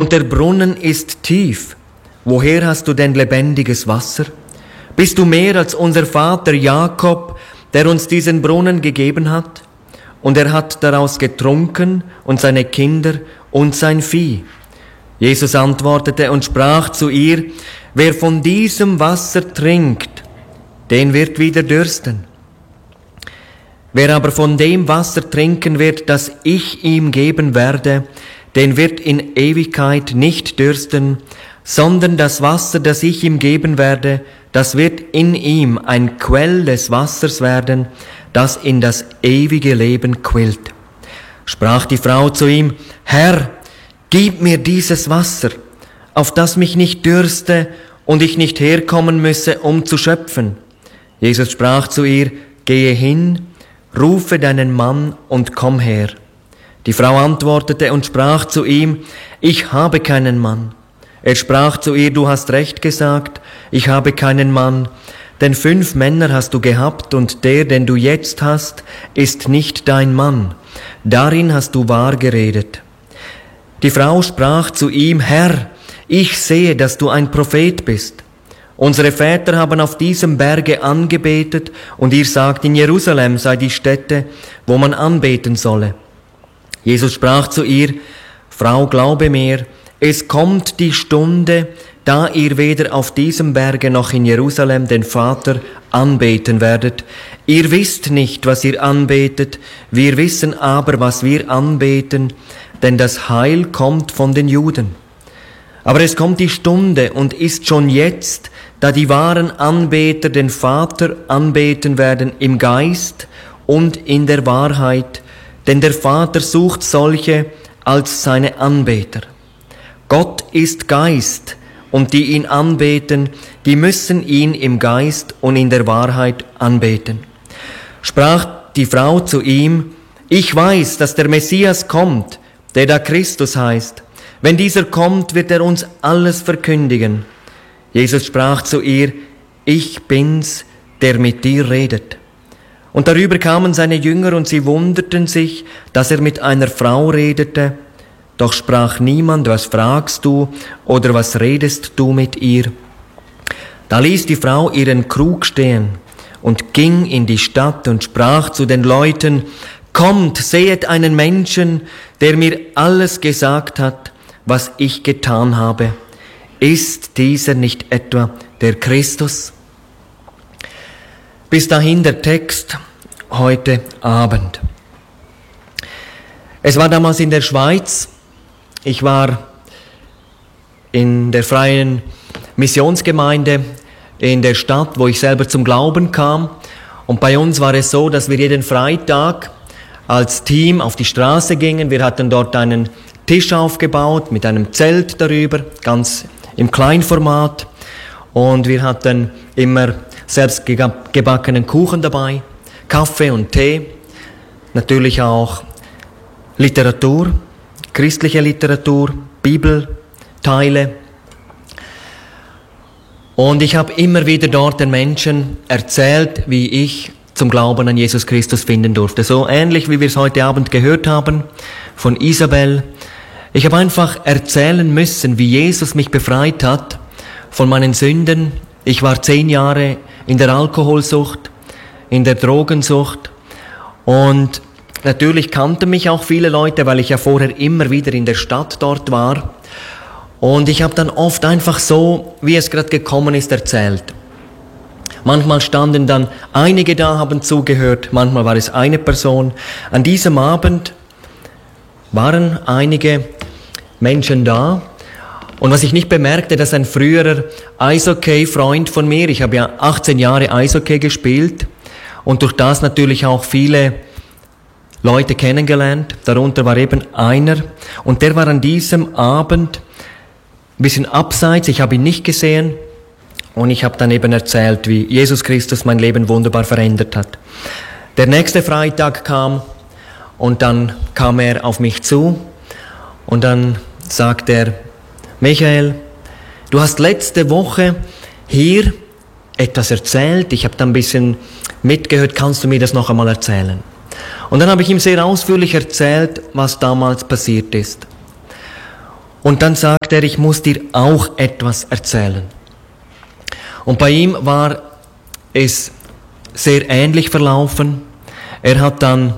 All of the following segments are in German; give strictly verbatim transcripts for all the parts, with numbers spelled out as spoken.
und der Brunnen ist tief. Woher hast du denn lebendiges Wasser? Bist du mehr als unser Vater Jakob, der uns diesen Brunnen gegeben hat? Und er hat daraus getrunken und seine Kinder und sein Vieh. Jesus antwortete und sprach zu ihr, wer von diesem Wasser trinkt, den wird wieder dürsten. Wer aber von dem Wasser trinken wird, das ich ihm geben werde, den wird in Ewigkeit nicht dürsten, sondern das Wasser, das ich ihm geben werde, das wird in ihm ein Quell des Wassers werden, das in das ewige Leben quillt. Sprach die Frau zu ihm, Herr, gib mir dieses Wasser, auf das mich nicht dürste und ich nicht herkommen müsse, um zu schöpfen. Jesus sprach zu ihr, gehe hin, rufe deinen Mann und komm her. Die Frau antwortete und sprach zu ihm, ich habe keinen Mann. Er sprach zu ihr, du hast recht gesagt, ich habe keinen Mann, denn fünf Männer hast du gehabt und der, den du jetzt hast, ist nicht dein Mann. Darin hast du wahr geredet. Die Frau sprach zu ihm, Herr, ich sehe, dass du ein Prophet bist. Unsere Väter haben auf diesem Berge angebetet und ihr sagt, in Jerusalem sei die Stätte, wo man anbeten solle. Jesus sprach zu ihr, Frau, glaube mir, es kommt die Stunde, da ihr weder auf diesem Berge noch in Jerusalem den Vater anbeten werdet. Ihr wisst nicht, was ihr anbetet, wir wissen aber, was wir anbeten, denn das Heil kommt von den Juden. Aber es kommt die Stunde und ist schon jetzt, da die wahren Anbeter den Vater anbeten werden im Geist und in der Wahrheit, denn der Vater sucht solche als seine Anbeter. Gott ist Geist, und die ihn anbeten, die müssen ihn im Geist und in der Wahrheit anbeten. Sprach die Frau zu ihm, ich weiß, dass der Messias kommt, der da Christus heißt. Wenn dieser kommt, wird er uns alles verkündigen. Jesus sprach zu ihr, ich bin's, der mit dir redet. Und darüber kamen seine Jünger und sie wunderten sich, dass er mit einer Frau redete. Doch sprach niemand, was fragst du oder was redest du mit ihr? Da ließ die Frau ihren Krug stehen und ging in die Stadt und sprach zu den Leuten, kommt, sehet einen Menschen, der mir alles gesagt hat, was ich getan habe. Ist dieser nicht etwa der Christus? Bis dahin der Text heute Abend. Es war damals in der Schweiz. Ich war in der Freien Missionsgemeinde in der Stadt, wo ich selber zum Glauben kam. Und bei uns war es so, dass wir jeden Freitag als Team auf die Straße gingen. Wir hatten dort einen Tisch aufgebaut mit einem Zelt darüber, ganz im Kleinformat. Und wir hatten immer selbst gebackenen Kuchen dabei, Kaffee und Tee, natürlich auch Literatur, christliche Literatur, Bibelteile. Und ich habe immer wieder dort den Menschen erzählt, wie ich zum Glauben an Jesus Christus finden durfte. So ähnlich, wie wir es heute Abend gehört haben von Isabel. Ich habe einfach erzählen müssen, wie Jesus mich befreit hat von meinen Sünden. Ich war zehn Jahre in der Alkoholsucht, in der Drogensucht und natürlich kannten mich auch viele Leute, weil ich ja vorher immer wieder in der Stadt dort war. Und ich habe dann oft einfach so, wie es gerade gekommen ist, erzählt. Manchmal standen dann einige da, haben zugehört, manchmal war es eine Person. An diesem Abend waren einige Menschen da. Und was ich nicht bemerkte, dass ein früherer Eishockey-Freund von mir, ich habe ja achtzehn Jahre Eishockey gespielt und durch das natürlich auch viele Leute kennengelernt, darunter war eben einer und der war an diesem Abend ein bisschen abseits, ich habe ihn nicht gesehen und ich habe dann eben erzählt, wie Jesus Christus mein Leben wunderbar verändert hat. Der nächste Freitag kam und dann kam er auf mich zu und dann sagt er, Michael, du hast letzte Woche hier etwas erzählt, ich habe da ein bisschen mitgehört, kannst du mir das noch einmal erzählen? Und dann habe ich ihm sehr ausführlich erzählt, was damals passiert ist. Und dann sagt er, ich muss dir auch etwas erzählen. Und bei ihm war es sehr ähnlich verlaufen. Er hat dann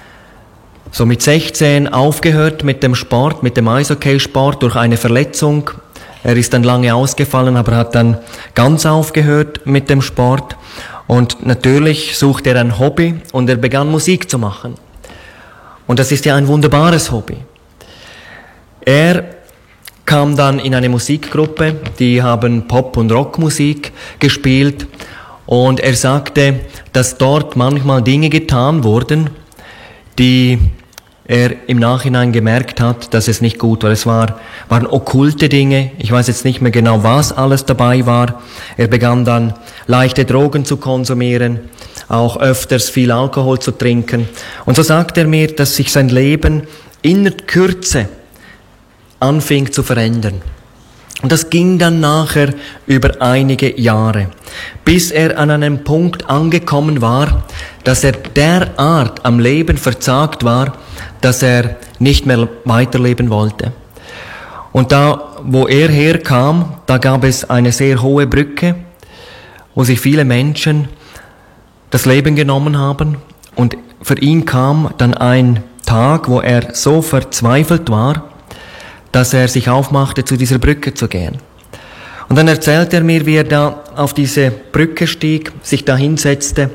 so mit sechzehn aufgehört mit dem Sport, mit dem Eishockeysport durch eine Verletzung. Er ist dann lange ausgefallen, aber hat dann ganz aufgehört mit dem Sport. Und natürlich sucht er ein Hobby und er begann Musik zu machen. Und das ist ja ein wunderbares Hobby. Er kam dann in eine Musikgruppe, die haben Pop- und Rockmusik gespielt. Und er sagte, dass dort manchmal Dinge getan wurden, die er im Nachhinein gemerkt hat, dass es nicht gut war. Es war, waren okkulte Dinge. Ich weiß jetzt nicht mehr genau, was alles dabei war. Er begann dann leichte Drogen zu konsumieren, auch öfters viel Alkohol zu trinken. Und so sagt er mir, dass sich sein Leben in der Kürze anfing zu verändern. Und das ging dann nachher über einige Jahre, bis er an einem Punkt angekommen war, dass er derart am Leben verzagt war, dass er nicht mehr weiterleben wollte. Und da, wo er herkam, da gab es eine sehr hohe Brücke, wo sich viele Menschen das Leben genommen haben. Und für ihn kam dann ein Tag, wo er so verzweifelt war, dass er sich aufmachte, zu dieser Brücke zu gehen. Und dann erzählt er mir, wie er da auf diese Brücke stieg, sich da hinsetzte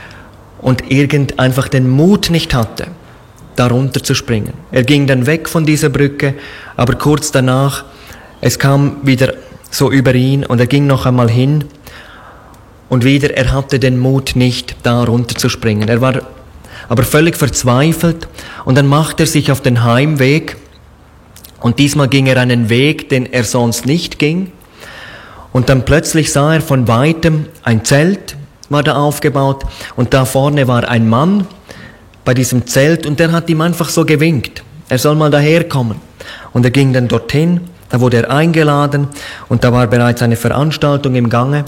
und irgend einfach den Mut nicht hatte, da runter zu springen. Er ging dann weg von dieser Brücke, aber kurz danach, es kam wieder so über ihn und er ging noch einmal hin und wieder, er hatte den Mut nicht, da runter zu springen. Er war aber völlig verzweifelt und dann machte er sich auf den Heimweg. Und diesmal ging er einen Weg, den er sonst nicht ging. Und dann plötzlich sah er von Weitem ein Zelt, war da aufgebaut. Und da vorne war ein Mann bei diesem Zelt und der hat ihm einfach so gewinkt. Er soll mal daherkommen. Und er ging dann dorthin, da wurde er eingeladen und da war bereits eine Veranstaltung im Gange.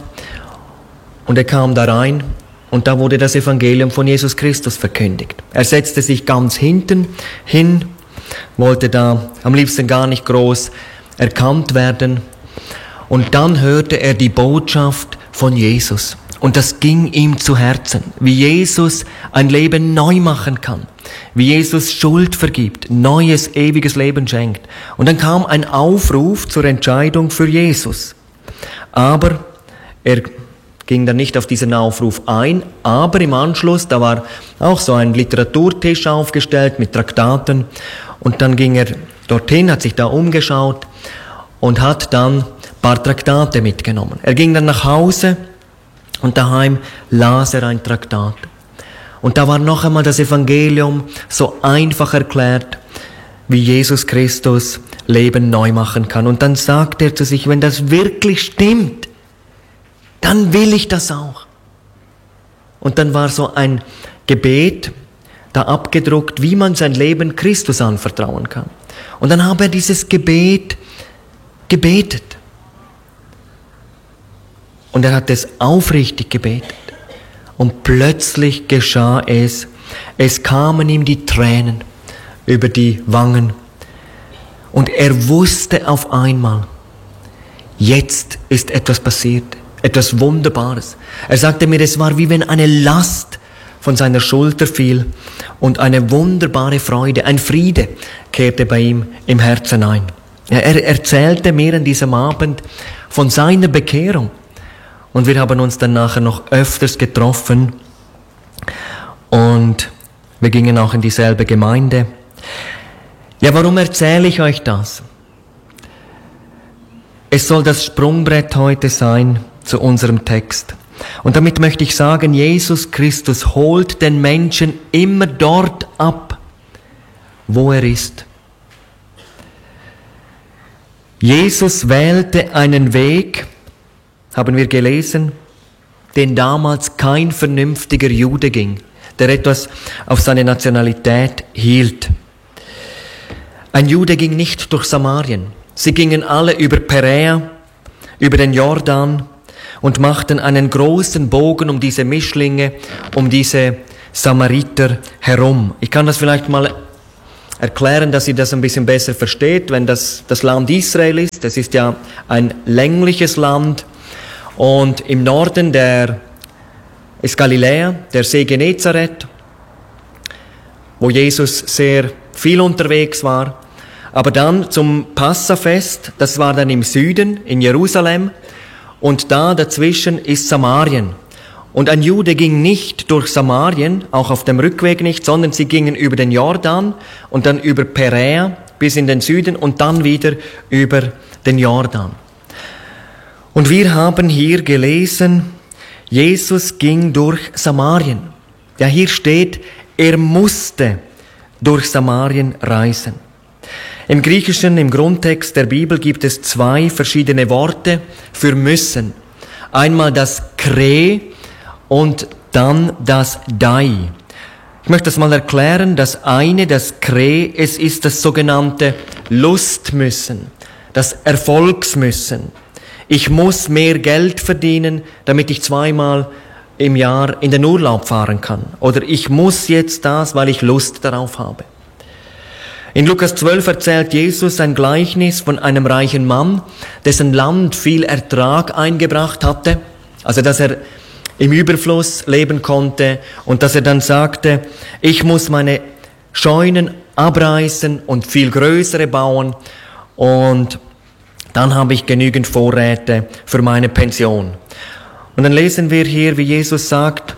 Und er kam da rein und da wurde das Evangelium von Jesus Christus verkündigt. Er setzte sich ganz hinten hin, wollte da am liebsten gar nicht groß erkannt werden. Und dann hörte er die Botschaft von Jesus. Und das ging ihm zu Herzen, wie Jesus ein Leben neu machen kann, wie Jesus Schuld vergibt, neues, ewiges Leben schenkt. Und dann kam ein Aufruf zur Entscheidung für Jesus. Aber er ging dann nicht auf diesen Aufruf ein, aber im Anschluss, da war auch so ein Literaturtisch aufgestellt mit Traktaten. Und dann ging er dorthin, hat sich da umgeschaut und hat dann ein paar Traktate mitgenommen. Er ging dann nach Hause und daheim las er ein Traktat. Und da war noch einmal das Evangelium so einfach erklärt, wie Jesus Christus Leben neu machen kann. Und dann sagt er zu sich, wenn das wirklich stimmt, dann will ich das auch. Und dann war so ein Gebet da abgedruckt, wie man sein Leben Christus anvertrauen kann. Und dann habe er dieses Gebet gebetet. Und er hat es aufrichtig gebetet. Und plötzlich geschah es. Es kamen ihm die Tränen über die Wangen. Und er wusste auf einmal, jetzt ist etwas passiert, etwas Wunderbares. Er sagte mir, es war wie wenn eine Last von seiner Schulter fiel und eine wunderbare Freude, ein Friede kehrte bei ihm im Herzen ein. Er erzählte mir an diesem Abend von seiner Bekehrung und wir haben uns dann nachher noch öfters getroffen und wir gingen auch in dieselbe Gemeinde. Ja, warum erzähle ich euch das? Es soll das Sprungbrett heute sein zu unserem Text. Und damit möchte ich sagen, Jesus Christus holt den Menschen immer dort ab, wo er ist. Jesus wählte einen Weg, haben wir gelesen, den damals kein vernünftiger Jude ging, der etwas auf seine Nationalität hielt. Ein Jude ging nicht durch Samarien. Sie gingen alle über Peräa, über den Jordan, und machten einen großen Bogen um diese Mischlinge, um diese Samariter herum. Ich kann das vielleicht mal erklären, dass ihr das ein bisschen besser versteht, wenn das das Land Israel ist. Das ist ja ein längliches Land. Und im Norden der ist Galiläa, der See Genezareth, wo Jesus sehr viel unterwegs war. Aber dann zum Passafest, das war dann im Süden, in Jerusalem. Und da dazwischen ist Samarien. Und ein Jude ging nicht durch Samarien, auch auf dem Rückweg nicht, sondern sie gingen über den Jordan und dann über Peräa bis in den Süden und dann wieder über den Jordan. Und wir haben hier gelesen, Jesus ging durch Samarien. Ja, hier steht, er musste durch Samarien reisen. Im Griechischen, im Grundtext der Bibel gibt es zwei verschiedene Worte für müssen. Einmal das kre und dann das dai. Ich möchte das mal erklären. Das eine, das kre, es ist das sogenannte Lustmüssen, das Erfolgsmüssen. Ich muss mehr Geld verdienen, damit ich zweimal im Jahr in den Urlaub fahren kann. Oder ich muss jetzt das, weil ich Lust darauf habe. In Lukas zwölf erzählt Jesus ein Gleichnis von einem reichen Mann, dessen Land viel Ertrag eingebracht hatte. Also, dass er im Überfluss leben konnte und dass er dann sagte, ich muss meine Scheunen abreißen und viel größere bauen und dann habe ich genügend Vorräte für meine Pension. Und dann lesen wir hier, wie Jesus sagt,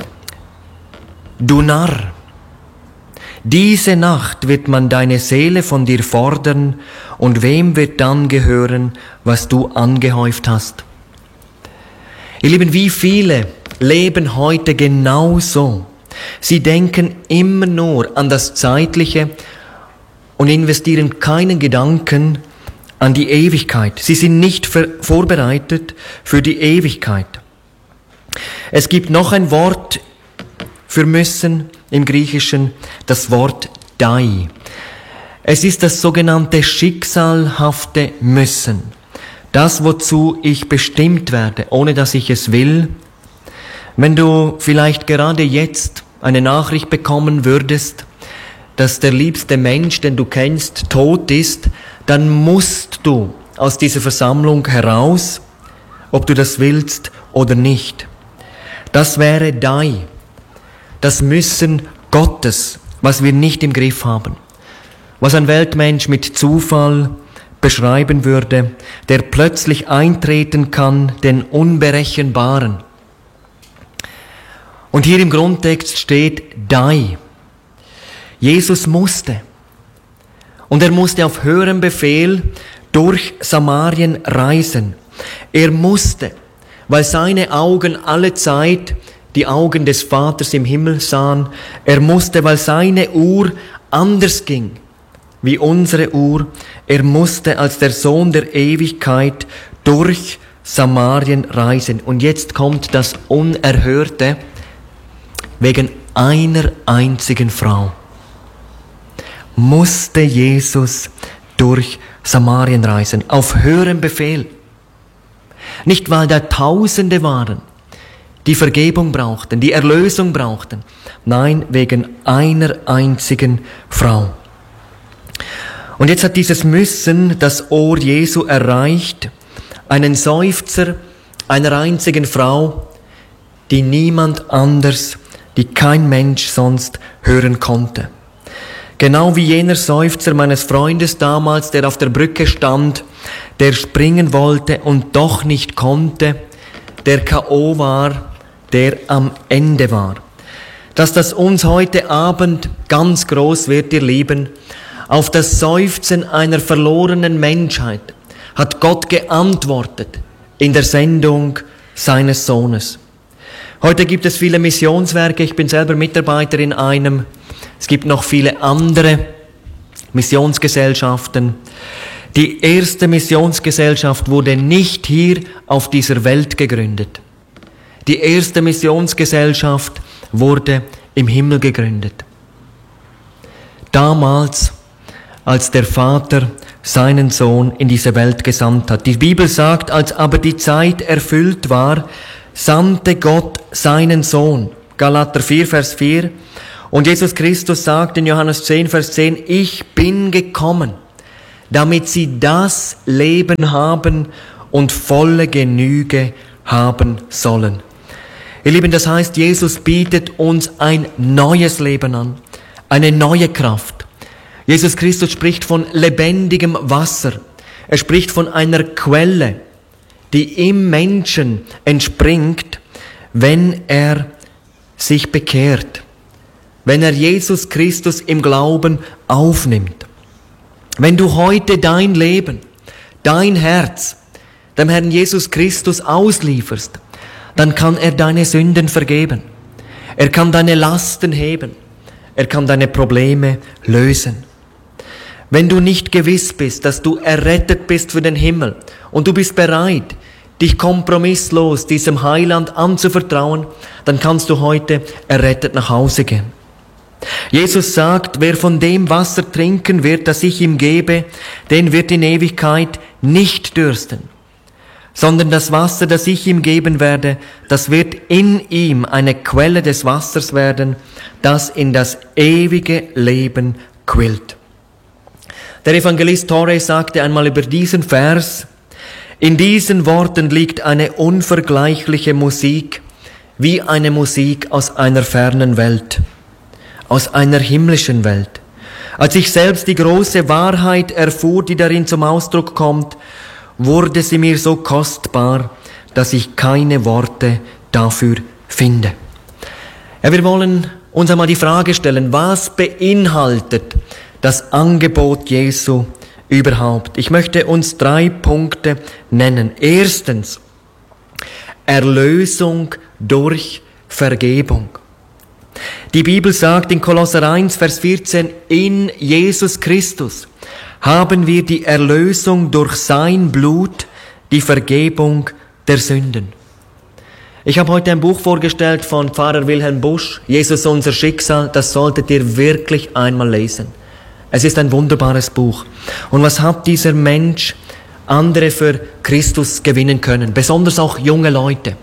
du Narr, diese Nacht wird man deine Seele von dir fordern und wem wird dann gehören, was du angehäuft hast? Ihr Lieben, wie viele leben heute genauso? Sie denken immer nur an das Zeitliche und investieren keinen Gedanken an die Ewigkeit. Sie sind nicht vorbereitet für die Ewigkeit. Es gibt noch ein Wort für müssen im Griechischen, das Wort dai. Es ist das sogenannte schicksalhafte Müssen. Das, wozu ich bestimmt werde, ohne dass ich es will. Wenn du vielleicht gerade jetzt eine Nachricht bekommen würdest, dass der liebste Mensch, den du kennst, tot ist, dann musst du aus dieser Versammlung heraus, ob du das willst oder nicht. Das wäre dai, das Müssen Gottes, was wir nicht im Griff haben. Was ein Weltmensch mit Zufall beschreiben würde, der plötzlich eintreten kann, den Unberechenbaren. Und hier im Grundtext steht dai. Jesus musste. Und er musste auf höherem Befehl durch Samarien reisen. Er musste, weil seine Augen alle Zeit die Augen des Vaters im Himmel sahen. Er musste, weil seine Uhr anders ging wie unsere Uhr. Er musste als der Sohn der Ewigkeit durch Samarien reisen. Und jetzt kommt das Unerhörte, wegen einer einzigen Frau musste Jesus durch Samarien reisen, auf höherem Befehl. Nicht, weil da Tausende waren, die Vergebung brauchten, die Erlösung brauchten. Nein, wegen einer einzigen Frau. Und jetzt hat dieses Müssen das Ohr Jesu erreicht, einen Seufzer einer einzigen Frau, die niemand anders, die kein Mensch sonst hören konnte. Genau wie jener Seufzer meines Freundes damals, der auf der Brücke stand, der springen wollte und doch nicht konnte, der K O war, der am Ende war. Dass das uns heute Abend ganz groß wird, ihr Lieben, auf das Seufzen einer verlorenen Menschheit hat Gott geantwortet in der Sendung seines Sohnes. Heute gibt es viele Missionswerke, ich bin selber Mitarbeiter in einem. Es gibt noch viele andere Missionsgesellschaften. Die erste Missionsgesellschaft wurde nicht hier auf dieser Welt gegründet. Die erste Missionsgesellschaft wurde im Himmel gegründet. Damals, als der Vater seinen Sohn in diese Welt gesandt hat. Die Bibel sagt, als aber die Zeit erfüllt war, sandte Gott seinen Sohn, Galater vier, Vers vier, Und Jesus Christus sagt in Johannes zehn, Vers zehn, ich bin gekommen, damit sie das Leben haben und volle Genüge haben sollen. Ihr Lieben, das heißt, Jesus bietet uns ein neues Leben an, eine neue Kraft. Jesus Christus spricht von lebendigem Wasser. Er spricht von einer Quelle, die im Menschen entspringt, wenn er sich bekehrt, wenn er Jesus Christus im Glauben aufnimmt. Wenn du heute dein Leben, dein Herz dem Herrn Jesus Christus auslieferst, dann kann er deine Sünden vergeben. Er kann deine Lasten heben. Er kann deine Probleme lösen. Wenn du nicht gewiss bist, dass du errettet bist für den Himmel und du bist bereit, dich kompromisslos diesem Heiland anzuvertrauen, dann kannst du heute errettet nach Hause gehen. Jesus sagt, wer von dem Wasser trinken wird, das ich ihm gebe, den wird in Ewigkeit nicht dürsten, sondern das Wasser, das ich ihm geben werde, das wird in ihm eine Quelle des Wassers werden, das in das ewige Leben quillt. Der Evangelist Torres sagte einmal über diesen Vers, in diesen Worten liegt eine unvergleichliche Musik, wie eine Musik aus einer fernen Welt, aus einer himmlischen Welt. Als ich selbst die große Wahrheit erfuhr, die darin zum Ausdruck kommt, wurde sie mir so kostbar, dass ich keine Worte dafür finde. Ja, wir wollen uns einmal die Frage stellen, was beinhaltet das Angebot Jesu überhaupt? Ich möchte uns drei Punkte nennen. Erstens, Erlösung durch Vergebung. Die Bibel sagt in Kolosser eins, Vers vierzehn, in Jesus Christus haben wir die Erlösung durch sein Blut, die Vergebung der Sünden. Ich habe heute ein Buch vorgestellt von Pfarrer Wilhelm Busch, Jesus unser Schicksal, das solltet ihr wirklich einmal lesen. Es ist ein wunderbares Buch. Und was hat dieser Mensch andere für Christus gewinnen können? Besonders auch junge Leute.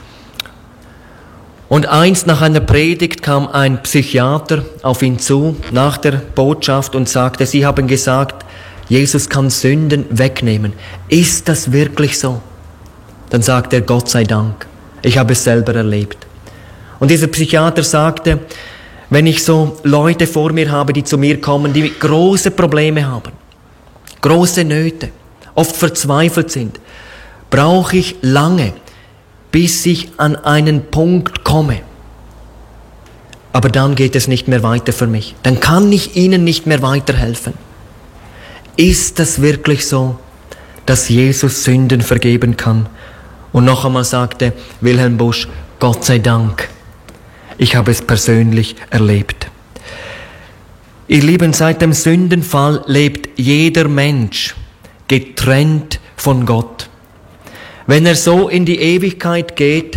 Und einst nach einer Predigt kam ein Psychiater auf ihn zu, nach der Botschaft, und sagte, Sie haben gesagt, Jesus kann Sünden wegnehmen. Ist das wirklich so? Dann sagte er, Gott sei Dank, ich habe es selber erlebt. Und dieser Psychiater sagte, wenn ich so Leute vor mir habe, die zu mir kommen, die große Probleme haben, große Nöte, oft verzweifelt sind, brauche ich lange, bis ich an einen Punkt komme. Aber dann geht es nicht mehr weiter für mich. Dann kann ich ihnen nicht mehr weiterhelfen. Ist das wirklich so, dass Jesus Sünden vergeben kann? Und noch einmal sagte Wilhelm Busch, Gott sei Dank, ich habe es persönlich erlebt. Ihr Lieben, seit dem Sündenfall lebt jeder Mensch getrennt von Gott. Wenn er so in die Ewigkeit geht,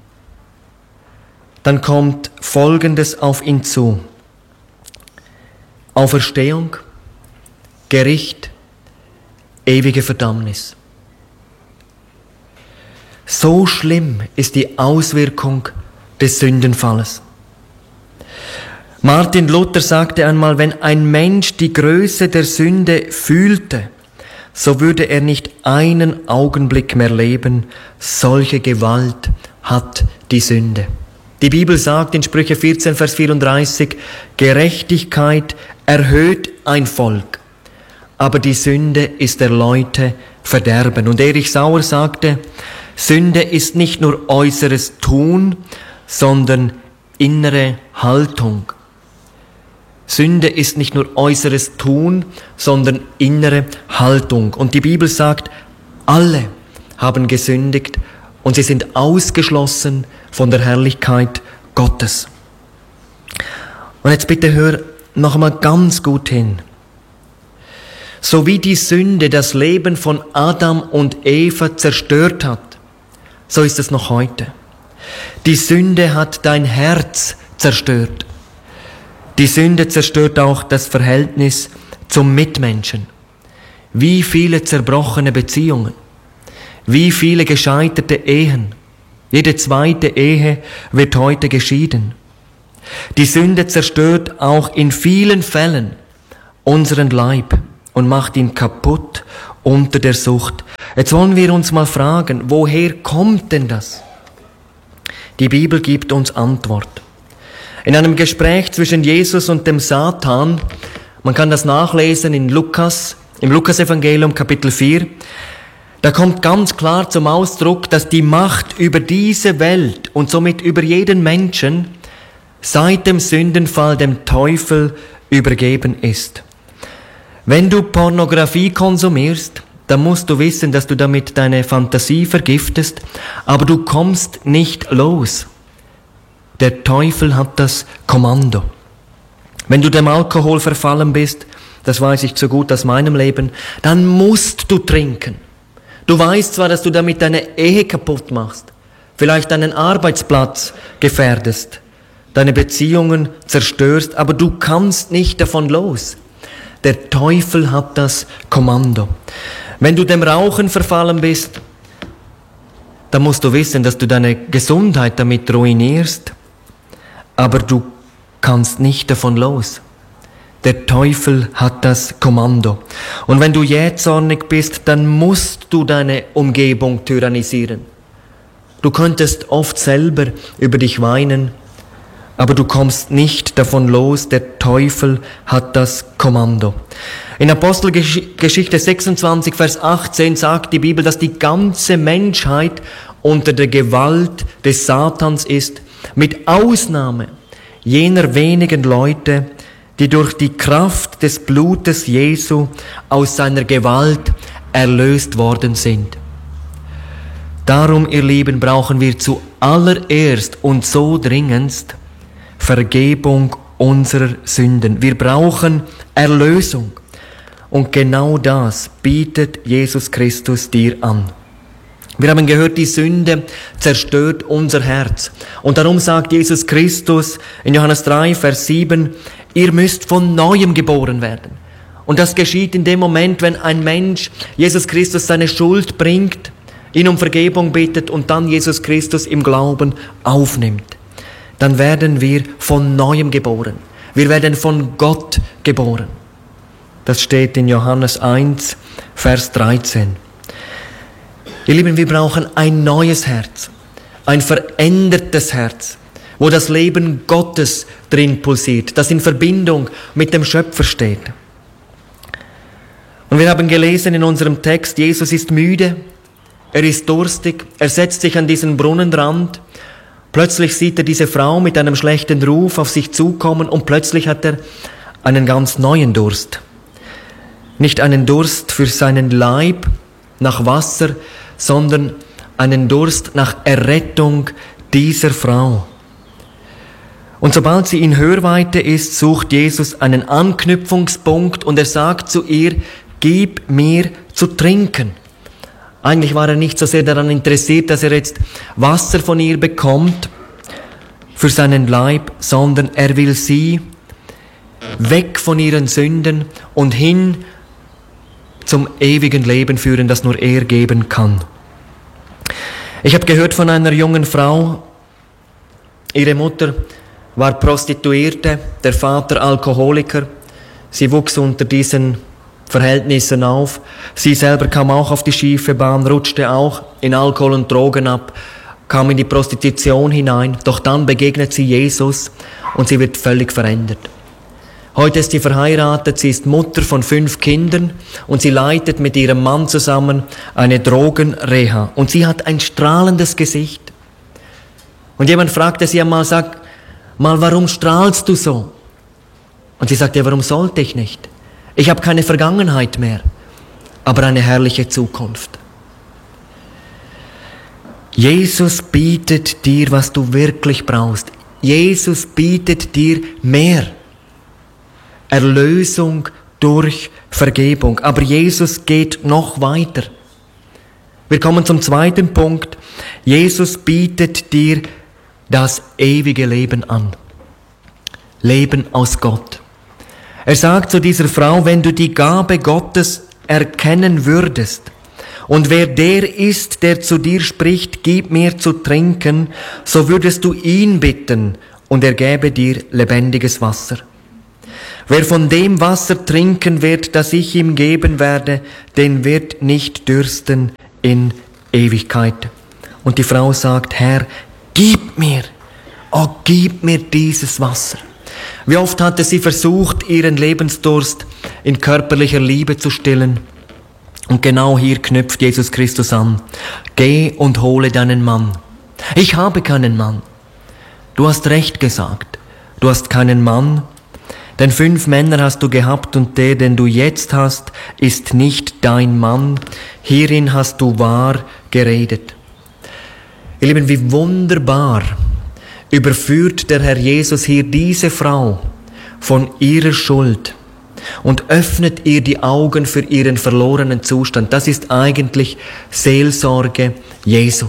dann kommt Folgendes auf ihn zu. Auferstehung, Gericht, ewige Verdammnis. So schlimm ist die Auswirkung des Sündenfalles. Martin Luther sagte einmal, wenn ein Mensch die Größe der Sünde fühlte, so würde er nicht einen Augenblick mehr leben. Solche Gewalt hat die Sünde. Die Bibel sagt in Sprüche vierzehn, Vers vierunddreißig, Gerechtigkeit erhöht ein Volk, aber die Sünde ist der Leute Verderben. Und Erich Sauer sagte, Sünde ist nicht nur äußeres Tun, sondern innere Haltung. Sünde ist nicht nur äußeres Tun, sondern innere Haltung. Und die Bibel sagt, alle haben gesündigt und sie sind ausgeschlossen von der Herrlichkeit Gottes. Und jetzt bitte hör noch einmal ganz gut hin. So wie die Sünde das Leben von Adam und Eva zerstört hat, so ist es noch heute. Die Sünde hat dein Herz zerstört. Die Sünde zerstört auch das Verhältnis zum Mitmenschen. Wie viele zerbrochene Beziehungen, wie viele gescheiterte Ehen. Jede zweite Ehe wird heute geschieden. Die Sünde zerstört auch in vielen Fällen unseren Leib und macht ihn kaputt unter der Sucht. Jetzt wollen wir uns mal fragen, woher kommt denn das? Die Bibel gibt uns Antwort. In einem Gespräch zwischen Jesus und dem Satan, man kann das nachlesen in Lukas, im Lukasevangelium Kapitel vier, da kommt ganz klar zum Ausdruck, dass die Macht über diese Welt und somit über jeden Menschen seit dem Sündenfall dem Teufel übergeben ist. Wenn du Pornografie konsumierst, dann musst du wissen, dass du damit deine Fantasie vergiftest, aber du kommst nicht los. Der Teufel hat das Kommando. Wenn du dem Alkohol verfallen bist, das weiß ich so gut aus meinem Leben, dann musst du trinken. Du weißt zwar, dass du damit deine Ehe kaputt machst, vielleicht deinen Arbeitsplatz gefährdest, deine Beziehungen zerstörst, aber du kannst nicht davon los. Der Teufel hat das Kommando. Wenn du dem Rauchen verfallen bist, dann musst du wissen, dass du deine Gesundheit damit ruinierst, aber du kannst nicht davon los. Der Teufel hat das Kommando. Und wenn du jähzornig bist, dann musst du deine Umgebung tyrannisieren. Du könntest oft selber über dich weinen, aber du kommst nicht davon los, der Teufel hat das Kommando. In Apostelgeschichte sechsundzwanzig, Vers achtzehn sagt die Bibel, dass die ganze Menschheit unter der Gewalt des Satans ist, mit Ausnahme jener wenigen Leute, die durch die Kraft des Blutes Jesu aus seiner Gewalt erlöst worden sind. Darum, ihr Lieben, brauchen wir zuallererst und so dringendst Vergebung unserer Sünden. Wir brauchen Erlösung. Und genau das bietet Jesus Christus dir an. Wir haben gehört, die Sünde zerstört unser Herz. Und darum sagt Jesus Christus in Johannes drei, Vers sieben, ihr müsst von Neuem geboren werden. Und das geschieht in dem Moment, wenn ein Mensch Jesus Christus seine Schuld bringt, ihn um Vergebung bittet und dann Jesus Christus im Glauben aufnimmt. Dann werden wir von Neuem geboren. Wir werden von Gott geboren. Das steht in Johannes eins, Vers dreizehn. Ihr Lieben, wir brauchen ein neues Herz, ein verändertes Herz, wo das Leben Gottes drin pulsiert, das in Verbindung mit dem Schöpfer steht. Und wir haben gelesen in unserem Text, Jesus ist müde, er ist durstig, er setzt sich an diesen Brunnenrand. Plötzlich sieht er diese Frau mit einem schlechten Ruf auf sich zukommen und plötzlich hat er einen ganz neuen Durst. Nicht einen Durst für seinen Leib nach Wasser, sondern einen Durst nach Errettung dieser Frau. Und sobald sie in Hörweite ist, sucht Jesus einen Anknüpfungspunkt und er sagt zu ihr, gib mir zu trinken. Eigentlich war er nicht so sehr daran interessiert, dass er jetzt Wasser von ihr bekommt für seinen Leib, sondern er will sie weg von ihren Sünden und hin zum ewigen Leben führen, das nur er geben kann. Ich habe gehört von einer jungen Frau, ihre Mutter war Prostituierte, der Vater Alkoholiker. Sie wuchs unter diesen Verhältnissen auf. Sie selber kam auch auf die schiefe Bahn, rutschte auch in Alkohol und Drogen ab, kam in die Prostitution hinein. Doch dann begegnet sie Jesus und sie wird völlig verändert. Heute ist sie verheiratet, sie ist Mutter von fünf Kindern und sie leitet mit ihrem Mann zusammen eine Drogenreha. Und sie hat ein strahlendes Gesicht. Und jemand fragte sie einmal, sag mal, warum strahlst du so? Und sie sagte, ja, warum sollte ich nicht? Ich habe keine Vergangenheit mehr, aber eine herrliche Zukunft. Jesus bietet dir, was du wirklich brauchst. Jesus bietet dir mehr. Erlösung durch Vergebung. Aber Jesus geht noch weiter. Wir kommen zum zweiten Punkt. Jesus bietet dir das ewige Leben an. Leben aus Gott. Er sagt zu dieser Frau, wenn du die Gabe Gottes erkennen würdest und wer der ist, der zu dir spricht, gib mir zu trinken, so würdest du ihn bitten und er gäbe dir lebendiges Wasser. Wer von dem Wasser trinken wird, das ich ihm geben werde, den wird nicht dürsten in Ewigkeit. Und die Frau sagt, Herr, gib mir, oh, gib mir dieses Wasser. Wie oft hatte sie versucht, ihren Lebensdurst in körperlicher Liebe zu stillen. Und genau hier knüpft Jesus Christus an. Geh und hole deinen Mann. Ich habe keinen Mann. Du hast recht gesagt. Du hast keinen Mann, denn fünf Männer hast du gehabt und der, den du jetzt hast, ist nicht dein Mann. Hierin hast du wahr geredet. Ihr Lieben, wie wunderbar überführt der Herr Jesus hier diese Frau von ihrer Schuld und öffnet ihr die Augen für ihren verlorenen Zustand. Das ist eigentlich Seelsorge Jesu.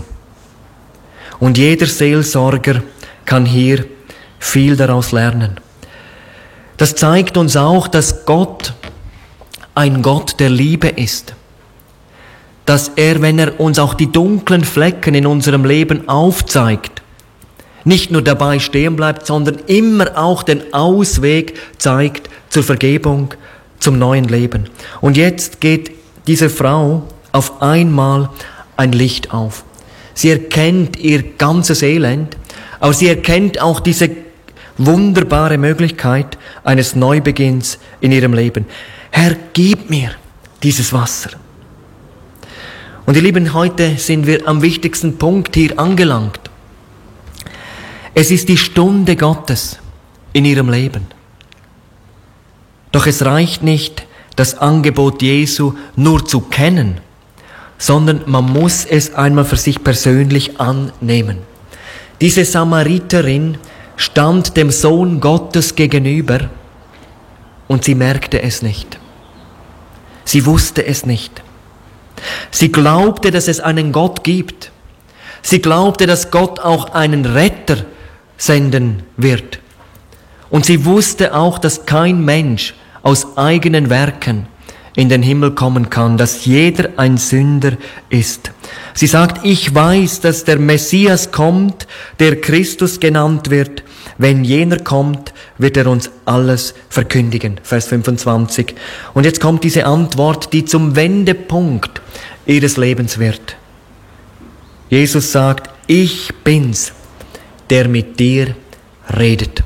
Und jeder Seelsorger kann hier viel daraus lernen. Das zeigt uns auch, dass Gott ein Gott der Liebe ist. Dass er, wenn er uns auch die dunklen Flecken in unserem Leben aufzeigt, nicht nur dabei stehen bleibt, sondern immer auch den Ausweg zeigt zur Vergebung, zum neuen Leben. Und jetzt geht dieser Frau auf einmal ein Licht auf. Sie erkennt ihr ganzes Elend, aber sie erkennt auch diese wunderbare Möglichkeit eines Neubeginns in ihrem Leben. Herr, gib mir dieses Wasser. Und ihr Lieben, heute sind wir am wichtigsten Punkt hier angelangt. Es ist die Stunde Gottes in ihrem Leben. Doch es reicht nicht, das Angebot Jesu nur zu kennen, sondern man muss es einmal für sich persönlich annehmen. Diese Samariterin stand dem Sohn Gottes gegenüber und sie merkte es nicht. Sie wusste es nicht. Sie glaubte, dass es einen Gott gibt. Sie glaubte, dass Gott auch einen Retter senden wird. Und sie wusste auch, dass kein Mensch aus eigenen Werken in den Himmel kommen kann, dass jeder ein Sünder ist. Sie sagt, ich weiß, dass der Messias kommt, der Christus genannt wird. Wenn jener kommt, wird er uns alles verkündigen. Vers fünfundzwanzig. Und jetzt kommt diese Antwort, die zum Wendepunkt ihres Lebens wird. Jesus sagt, ich bin's, der mit dir redet.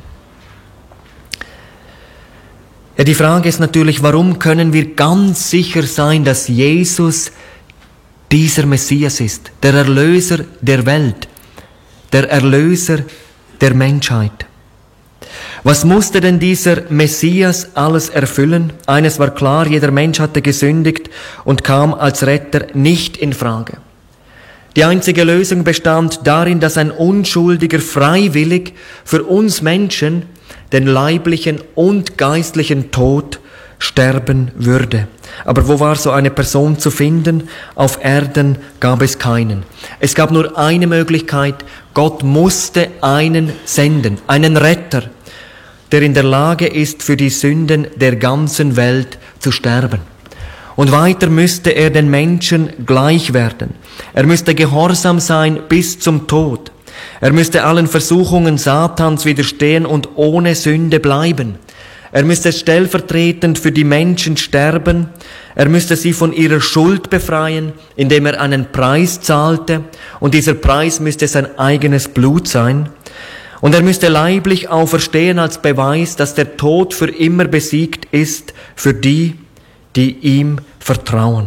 Ja, die Frage ist natürlich, warum können wir ganz sicher sein, dass Jesus dieser Messias ist, der Erlöser der Welt, der Erlöser der Menschheit? Was musste denn dieser Messias alles erfüllen? Eines war klar, jeder Mensch hatte gesündigt und kam als Retter nicht in Frage. Die einzige Lösung bestand darin, dass ein Unschuldiger freiwillig für uns Menschen den leiblichen und geistlichen Tod sterben würde. Aber wo war so eine Person zu finden? Auf Erden gab es keinen. Es gab nur eine Möglichkeit. Gott musste einen senden, einen Retter, der in der Lage ist, für die Sünden der ganzen Welt zu sterben. Und weiter müsste er den Menschen gleich werden. Er müsste gehorsam sein bis zum Tod. Er müsste allen Versuchungen Satans widerstehen und ohne Sünde bleiben. Er müsste stellvertretend für die Menschen sterben. Er müsste sie von ihrer Schuld befreien, indem er einen Preis zahlte. Und dieser Preis müsste sein eigenes Blut sein. Und er müsste leiblich auferstehen als Beweis, dass der Tod für immer besiegt ist für die, die ihm vertrauen.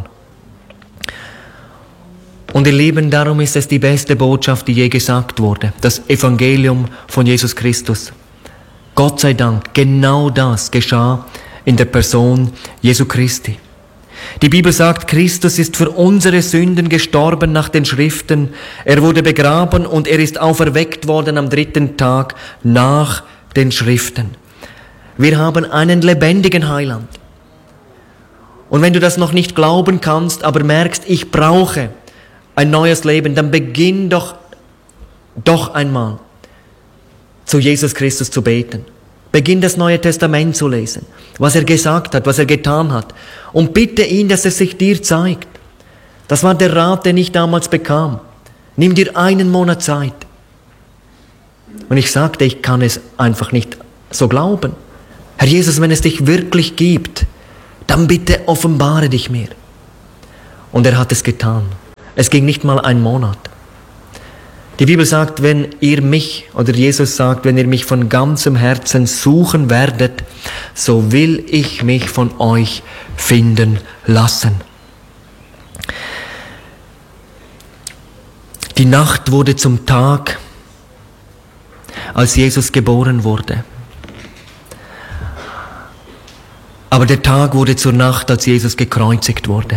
Und ihr Lieben, darum ist es die beste Botschaft, die je gesagt wurde, das Evangelium von Jesus Christus. Gott sei Dank, genau das geschah in der Person Jesu Christi. Die Bibel sagt, Christus ist für unsere Sünden gestorben nach den Schriften. Er wurde begraben und er ist auferweckt worden am dritten Tag nach den Schriften. Wir haben einen lebendigen Heiland. Und wenn du das noch nicht glauben kannst, aber merkst, ich brauche ein neues Leben, dann beginn doch, doch einmal zu Jesus Christus zu beten. Beginn das Neue Testament zu lesen, was er gesagt hat, was er getan hat. Und bitte ihn, dass er sich dir zeigt. Das war der Rat, den ich damals bekam. Nimm dir einen Monat Zeit. Und ich sagte, ich kann es einfach nicht so glauben. Herr Jesus, wenn es dich wirklich gibt, dann bitte offenbare dich mir. Und er hat es getan. Es ging nicht mal ein Monat. Die Bibel sagt, wenn ihr mich, oder Jesus sagt, wenn ihr mich von ganzem Herzen suchen werdet, so will ich mich von euch finden lassen. Die Nacht wurde zum Tag, als Jesus geboren wurde. Aber der Tag wurde zur Nacht, als Jesus gekreuzigt wurde.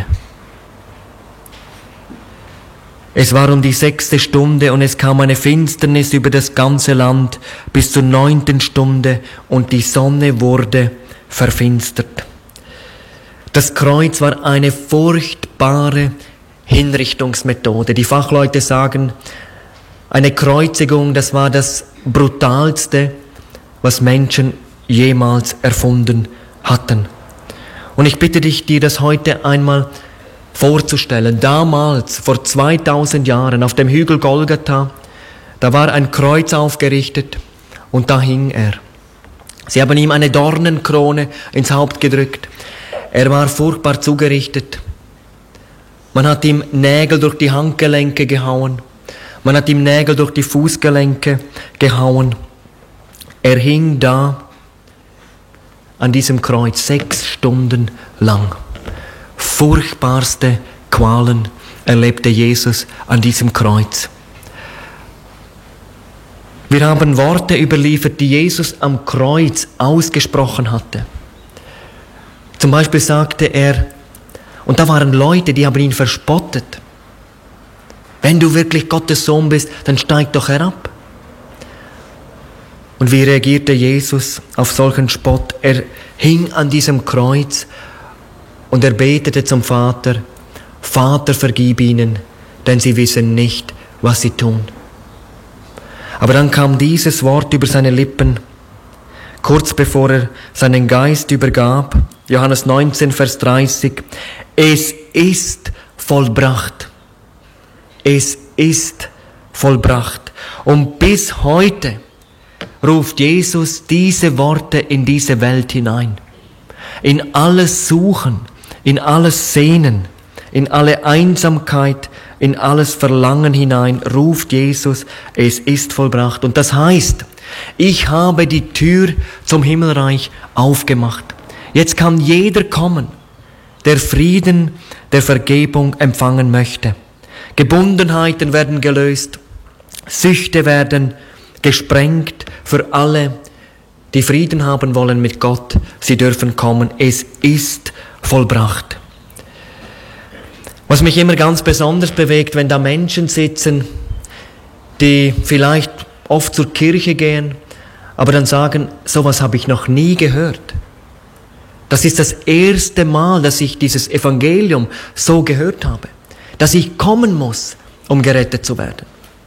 Es war um die sechste Stunde und es kam eine Finsternis über das ganze Land bis zur neunten Stunde und die Sonne wurde verfinstert. Das Kreuz war eine furchtbare Hinrichtungsmethode. Die Fachleute sagen, eine Kreuzigung, das war das Brutalste, was Menschen jemals erfunden hatten. Und ich bitte dich, dir das heute einmal vorzustellen. Damals, vor zweitausend Jahren, auf dem Hügel Golgatha, da war ein Kreuz aufgerichtet und da hing er. Sie haben ihm eine Dornenkrone ins Haupt gedrückt. Er war furchtbar zugerichtet. Man hat ihm Nägel durch die Handgelenke gehauen. Man hat ihm Nägel durch die Fußgelenke gehauen. Er hing da an diesem Kreuz sechs Stunden lang. Furchtbarste Qualen erlebte Jesus an diesem Kreuz. Wir haben Worte überliefert, die Jesus am Kreuz ausgesprochen hatte. Zum Beispiel sagte er, und da waren Leute, die haben ihn verspottet. Wenn du wirklich Gottes Sohn bist, dann steig doch herab. Und wie reagierte Jesus auf solchen Spott? Er hing an diesem Kreuz und er betete zum Vater, Vater, vergib ihnen, denn sie wissen nicht, was sie tun. Aber dann kam dieses Wort über seine Lippen, kurz bevor er seinen Geist übergab, Johannes neunzehn, Vers dreißig, es ist vollbracht. Es ist vollbracht. Und bis heute ruft Jesus diese Worte in diese Welt hinein. In alles Suchen, in alles Sehnen, in alle Einsamkeit, in alles Verlangen hinein ruft Jesus, es ist vollbracht. Und das heißt, ich habe die Tür zum Himmelreich aufgemacht. Jetzt kann jeder kommen, der Frieden, der Vergebung empfangen möchte. Gebundenheiten werden gelöst, Süchte werden gesprengt für alle, die Frieden haben wollen mit Gott. Sie dürfen kommen. Es ist vollbracht. Was mich immer ganz besonders bewegt, wenn da Menschen sitzen, die vielleicht oft zur Kirche gehen, aber dann sagen, sowas habe ich noch nie gehört. Das ist das erste Mal, dass ich dieses Evangelium so gehört habe. Dass ich kommen muss, um gerettet zu werden.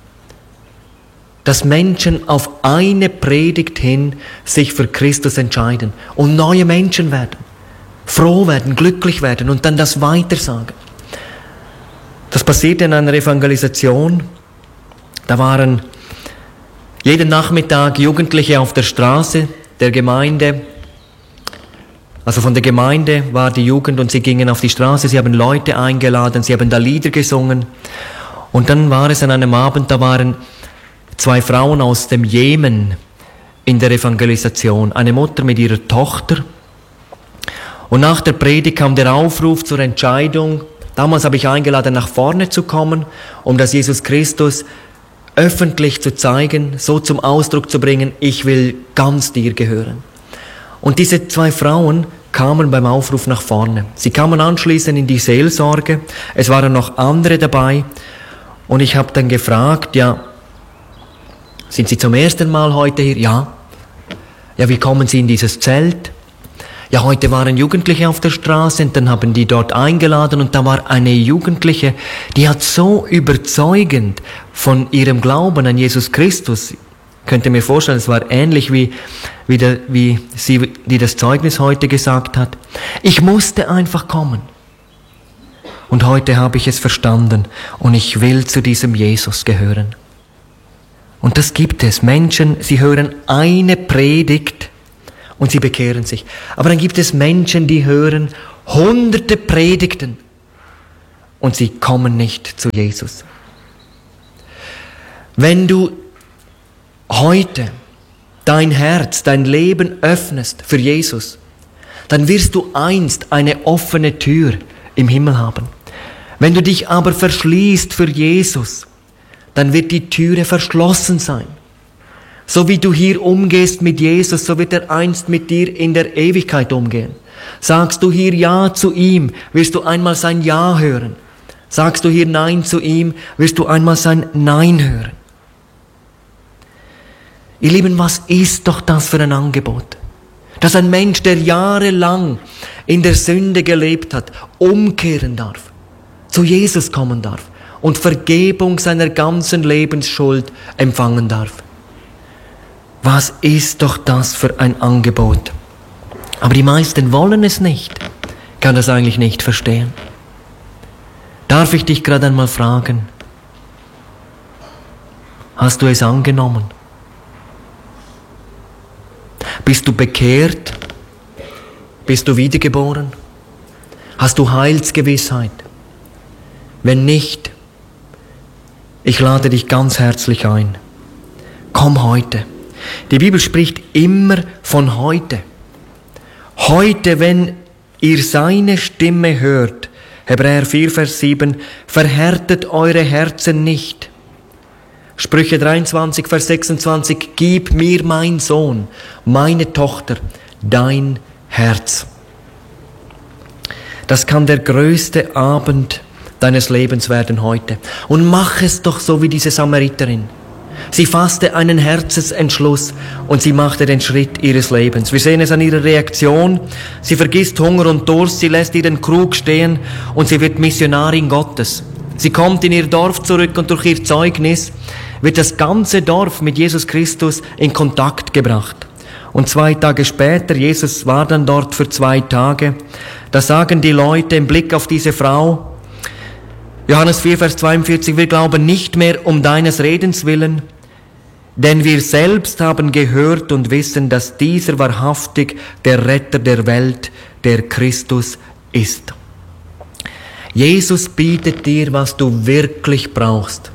Dass Menschen auf eine Predigt hin sich für Christus entscheiden und neue Menschen werden, froh werden, glücklich werden und dann das weitersagen. Das passierte in einer Evangelisation. Da waren jeden Nachmittag Jugendliche auf der Straße der Gemeinde. Also von der Gemeinde war die Jugend und sie gingen auf die Straße, sie haben Leute eingeladen, sie haben da Lieder gesungen. Und dann war es an einem Abend, da waren zwei Frauen aus dem Jemen in der Evangelisation, eine Mutter mit ihrer Tochter. Und nach der Predigt kam der Aufruf zur Entscheidung. Damals habe ich eingeladen, nach vorne zu kommen, um das Jesus Christus öffentlich zu zeigen, so zum Ausdruck zu bringen, ich will ganz dir gehören. Und diese zwei Frauen kamen beim Aufruf nach vorne. Sie kamen anschließend in die Seelsorge. Es waren noch andere dabei. Und ich habe dann gefragt, ja, sind Sie zum ersten Mal heute hier? Ja. Ja, wie kommen Sie in dieses Zelt? Ja, heute waren Jugendliche auf der Straße und dann haben die dort eingeladen und da war eine Jugendliche, die hat so überzeugend von ihrem Glauben an Jesus Christus, könnt ihr mir vorstellen, es war ähnlich wie, wie, der, wie sie, die das Zeugnis heute gesagt hat. Ich musste einfach kommen. Und heute habe ich es verstanden und ich will zu diesem Jesus gehören. Und das gibt es. Menschen, sie hören eine Predigt und sie bekehren sich. Aber dann gibt es Menschen, die hören hunderte Predigten und sie kommen nicht zu Jesus. Wenn du heute dein Herz, dein Leben öffnest für Jesus, dann wirst du einst eine offene Tür im Himmel haben. Wenn du dich aber verschließt für Jesus, dann wird die Türe verschlossen sein. So wie du hier umgehst mit Jesus, so wird er einst mit dir in der Ewigkeit umgehen. Sagst du hier Ja zu ihm, wirst du einmal sein Ja hören. Sagst du hier Nein zu ihm, wirst du einmal sein Nein hören. Ihr Lieben, was ist doch das für ein Angebot? Dass ein Mensch, der jahrelang in der Sünde gelebt hat, umkehren darf, zu Jesus kommen darf und Vergebung seiner ganzen Lebensschuld empfangen darf. Was ist doch das für ein Angebot? Aber die meisten wollen es nicht. Ich kann das eigentlich nicht verstehen. Darf ich dich gerade einmal fragen, hast du es angenommen? Bist du bekehrt? Bist du wiedergeboren? Hast du Heilsgewissheit? Wenn nicht, ich lade dich ganz herzlich ein. Komm heute. Die Bibel spricht immer von heute. Heute, wenn ihr seine Stimme hört, Hebräer vier, Vers sieben, verhärtet eure Herzen nicht. Sprüche dreiundzwanzig, Vers sechsundzwanzig, gib mir, mein Sohn, meine Tochter, dein Herz. Das kann der größte Abend deines Lebens werden heute. Und mach es doch so wie diese Samariterin. Sie fasste einen Herzensentschluss und sie machte den Schritt ihres Lebens. Wir sehen es an ihrer Reaktion. Sie vergisst Hunger und Durst, sie lässt ihren Krug stehen und sie wird Missionarin Gottes. Sie kommt in ihr Dorf zurück und durch ihr Zeugnis wird das ganze Dorf mit Jesus Christus in Kontakt gebracht. Und zwei Tage später, Jesus war dann dort für zwei Tage, da sagen die Leute im Blick auf diese Frau, Johannes vier, Vers zweiundvierzig, wir glauben nicht mehr um deines Redens willen, denn wir selbst haben gehört und wissen, dass dieser wahrhaftig der Retter der Welt, der Christus ist. Jesus bietet dir, was du wirklich brauchst.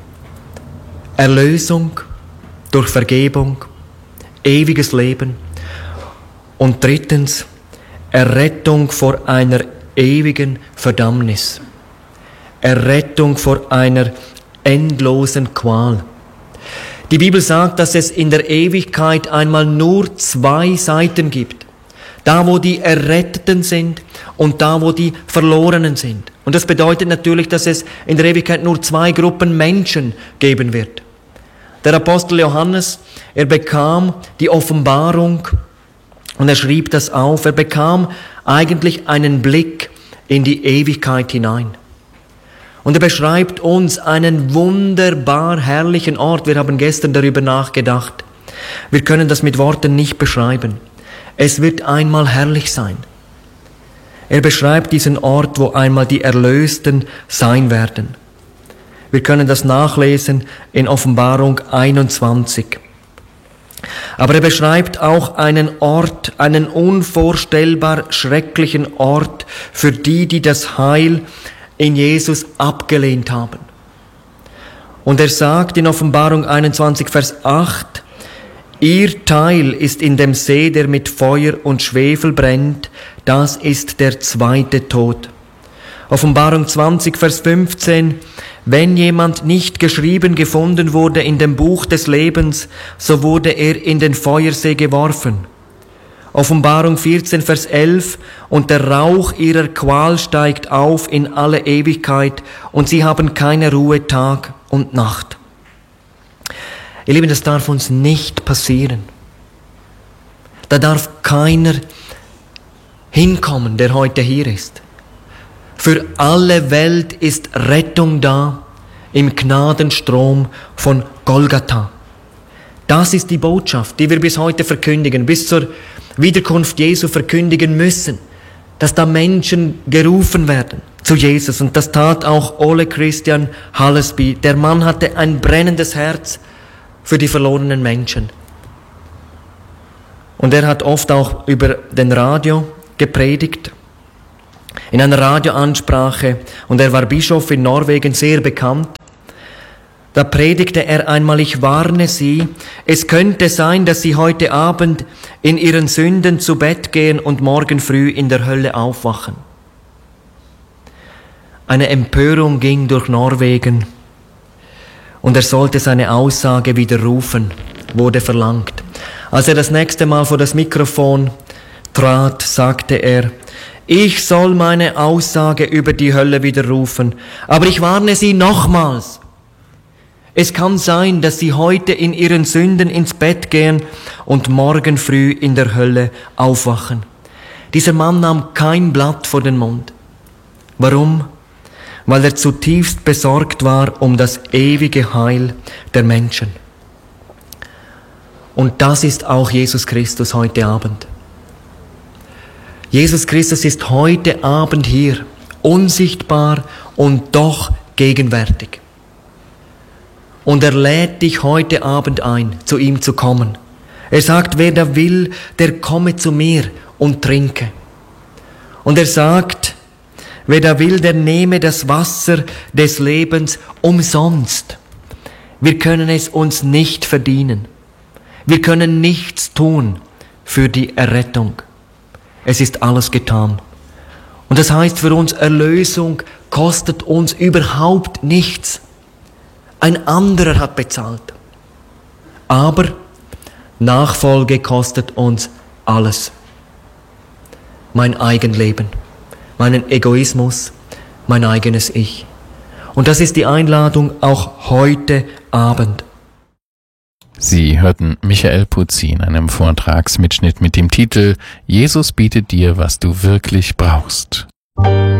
Erlösung durch Vergebung, ewiges Leben und drittens Errettung vor einer ewigen Verdammnis. Errettung vor einer endlosen Qual. Die Bibel sagt, dass es in der Ewigkeit einmal nur zwei Seiten gibt. Da, wo die Erretteten sind und da, wo die Verlorenen sind. Und das bedeutet natürlich, dass es in der Ewigkeit nur zwei Gruppen Menschen geben wird. Der Apostel Johannes, er bekam die Offenbarung und er schrieb das auf. Er bekam eigentlich einen Blick in die Ewigkeit hinein. Und er beschreibt uns einen wunderbar herrlichen Ort. Wir haben gestern darüber nachgedacht. Wir können das mit Worten nicht beschreiben. Es wird einmal herrlich sein. Er beschreibt diesen Ort, wo einmal die Erlösten sein werden. Wir können das nachlesen in Offenbarung einundzwanzig. Aber er beschreibt auch einen Ort, einen unvorstellbar schrecklichen Ort für die, die das Heil in Jesus abgelehnt haben. Und er sagt in Offenbarung einundzwanzig, Vers acht, ihr Teil ist in dem See, der mit Feuer und Schwefel brennt, das ist der zweite Tod. Offenbarung zwanzig, Vers fünfzehn, wenn jemand nicht geschrieben gefunden wurde in dem Buch des Lebens, so wurde er in den Feuersee geworfen. Offenbarung vierzehn, Vers elf, und der Rauch ihrer Qual steigt auf in alle Ewigkeit, und sie haben keine Ruhe Tag und Nacht. Ihr Lieben, das darf uns nicht passieren. Da darf keiner hinkommen, der heute hier ist. Für alle Welt ist Rettung da im Gnadenstrom von Golgatha. Das ist die Botschaft, die wir bis heute verkündigen, bis zur Wiederkunft Jesu verkündigen müssen, dass da Menschen gerufen werden zu Jesus. Und das tat auch Ole Christian Hallesby. Der Mann hatte ein brennendes Herz für die verlorenen Menschen. Und er hat oft auch über den Radio gepredigt, in einer Radioansprache, und er war Bischof in Norwegen, sehr bekannt. Da predigte er einmal: Ich warne Sie, es könnte sein, dass Sie heute Abend in Ihren Sünden zu Bett gehen und morgen früh in der Hölle aufwachen. Eine Empörung ging durch Norwegen und er sollte seine Aussage widerrufen, wurde verlangt. Als er das nächste Mal vor das Mikrofon trat, sagte er: Ich soll meine Aussage über die Hölle widerrufen, aber ich warne Sie nochmals. Es kann sein, dass Sie heute in Ihren Sünden ins Bett gehen und morgen früh in der Hölle aufwachen. Dieser Mann nahm kein Blatt vor den Mund. Warum? Weil er zutiefst besorgt war um das ewige Heil der Menschen. Und das ist auch Jesus Christus heute Abend. Jesus Christus ist heute Abend hier, unsichtbar und doch gegenwärtig. Und er lädt dich heute Abend ein, zu ihm zu kommen. Er sagt: Wer da will, der komme zu mir und trinke. Und er sagt: Wer da will, der nehme das Wasser des Lebens umsonst. Wir können es uns nicht verdienen. Wir können nichts tun für die Errettung. Es ist alles getan. Und das heißt für uns, Erlösung kostet uns überhaupt nichts. Ein anderer hat bezahlt. Aber Nachfolge kostet uns alles. Mein Eigenleben, meinen Egoismus, mein eigenes Ich. Und das ist die Einladung auch heute Abend. Sie hörten Michael Puzzi in einem Vortragsmitschnitt mit dem Titel: Jesus bietet dir, was du wirklich brauchst.